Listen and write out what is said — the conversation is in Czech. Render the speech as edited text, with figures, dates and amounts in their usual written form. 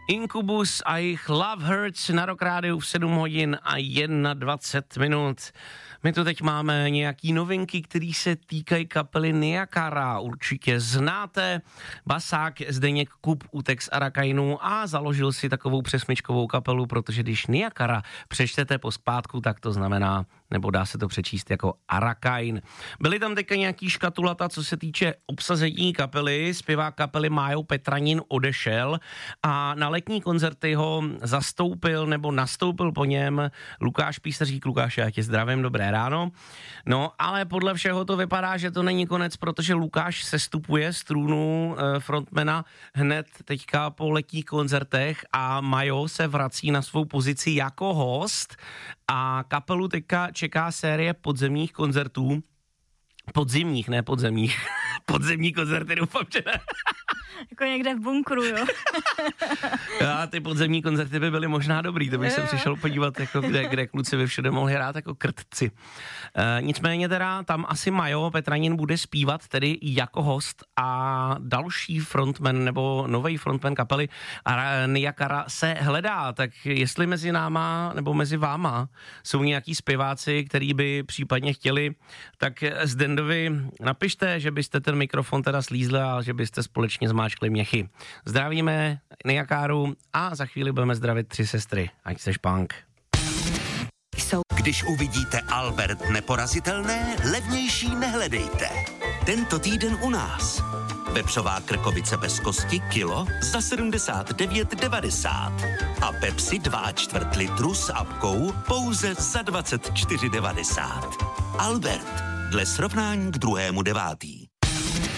Incubus a jejich Love Hurts na Rock Rádiu v 7 hodin a 21 minut. My tu teď máme nějaký novinky, které se týkají kapely Niakara. Určitě znáte. Basák Zdeněk Kup utek z Arakainu a založil si takovou přesmyčkovou kapelu, protože když Niakara přečtete pospátku, tak to znamená, nebo dá se to přečíst jako Arakain. Byly tam teďka nějaký škatulata, co se týče obsazení kapely. Zpěvák kapely Májo Petranin odešel a na letní koncerty ho zastoupil nebo nastoupil po něm Lukáš Písařík. Lukáše, já tě zdravím, dobré ráno. No, ale podle všeho to vypadá, že to není konec, protože Lukáš sestupuje z trůnu frontmana hned teďka po letních koncertech a Majo se vrací na svou pozici jako host a kapelu teďka čeká série podzemních koncertů. Podzimních, ne podzemních. Podzemní koncerty, doufám, že ne. Jako někde v bunkru, jo. A ty podzemní koncerty by byly možná dobrý, to bych se přišel podívat, jako kde kluci by všude mohli hrát jako krtci. Nicméně teda tam asi Majo Petranin bude zpívat tedy jako host a další frontman nebo nový frontman kapely Niakara se hledá, tak jestli mezi náma nebo mezi váma jsou nějaký zpěváci, který by případně chtěli, tak Zdendovi napište, že byste ten mikrofon teda slízli a že byste společně zmáčkli měchy. Zdravíme Niakaru a za chvíli budeme zdravit 3 sestry. Ať seš punk. Když uvidíte Albert Neporazitelné, levnější nehledejte. Tento týden u nás. Vepřová krkovice bez kosti kilo za 79,90 a Pepsi 2,4 litru s apkou pouze za 24,90. Albert, dle srovnání k 2.9.